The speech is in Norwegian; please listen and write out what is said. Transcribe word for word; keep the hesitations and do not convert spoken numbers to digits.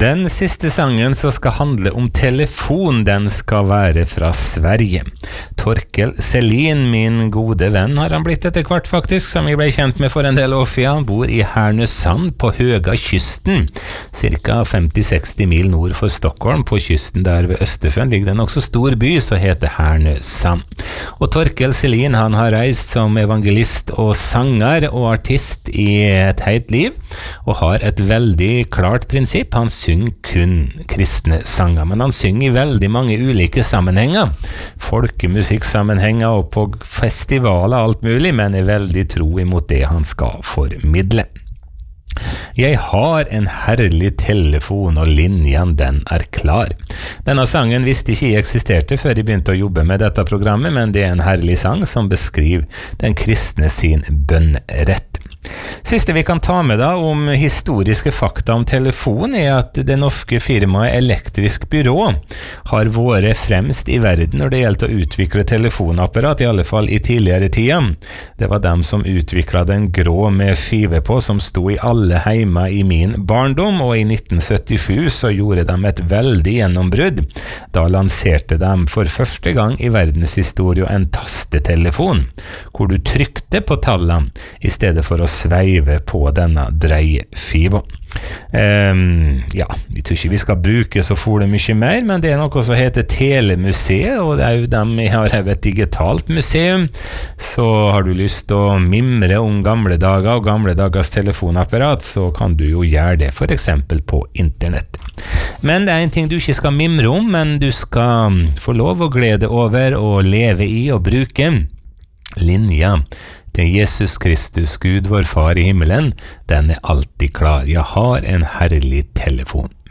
Den siste sangen som skal handle om telefon, den skal være fra Sverige. Torkel Selin, min gode venn, har han blitt etter hvert faktisk, som vi ble kjent med for en del år siden. Han bor i Härnösand på Höga kysten, cirka femti til seksti mil nord for Stockholm. På kysten der ved Østersjøen ligger det en også stor by som heter Härnösand. Og Torkel Selin, han har reist som evangelist og sanger og artist i et helt liv, og har et veldig klart prinsipp. Han synger kun kristne sanger, men han synger i veldig mange ulike sammenhenger. Folkemusikksammenhenger og på festivaler og alt mulig, men er veldig tro imot det han skal formidle. Jeg har en herlig telefon, og linjen den er klar. Denne sangen visste ikke jeg eksisterte før jeg begynte å jobbe med dette programmet, men det er en herlig sang som beskriver den kristne sin bønnrett. Siste vi kan ta med da om historiske fakta om telefon er at det norske firmaet Elektrisk Byrå har vært fremst i verden når det gjelder å utvikle telefonapparat, i alle fall i tidligere tida. Det var dem som utviklet den grå med skive på som sto i alle heimer i min barndom, og i nitten syttisju så gjorde de et veldig gjennombrudd. Da lanserte de for første gang i verdenshistorie en tastetelefon, hvor du trykte på tallene i stedet for å sveive på denne dreieskiva. Um, ja, jeg tror ikke vi skal bruke så for mye mer, men det er noe som heter Telemuseet, og det er jo dem vi har et digitalt museum. Så har du lyst til å mimre om gamle dager og gamle dagers telefonapparat, så kan du jo gjøre det, for eksempel på internett. Men det er en ting du ikke skal mimre om, men du skal få lov å glede over og leve i og bruke. Linja til Jesus Kristus, Gud vår Far i himmelen, den er alltid klar. Jeg har en herlig telefon.